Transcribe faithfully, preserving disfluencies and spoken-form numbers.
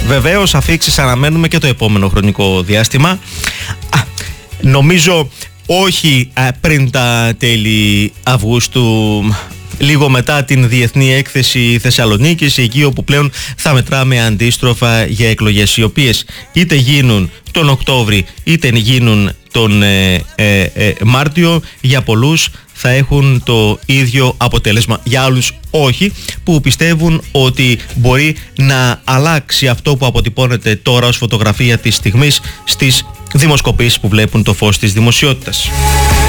Βεβαίως αφίξεις αναμένουμε και το επόμενο χρονικό διάστημα. Α, νομίζω όχι α, πριν τα τέλη Αυγούστου, λίγο μετά την Διεθνή Έκθεση Θεσσαλονίκης, εκεί όπου πλέον θα μετράμε αντίστροφα για εκλογές, οι οποίες είτε γίνουν τον Οκτώβρη είτε γίνουν τον ε, ε, ε, Μάρτιο. Για πολλούς θα έχουν το ίδιο αποτέλεσμα, για άλλους όχι, που πιστεύουν ότι μπορεί να αλλάξει αυτό που αποτυπώνεται τώρα ως φωτογραφία της στιγμής στις δημοσκοπήσεις που βλέπουν το φως της δημοσιότητας.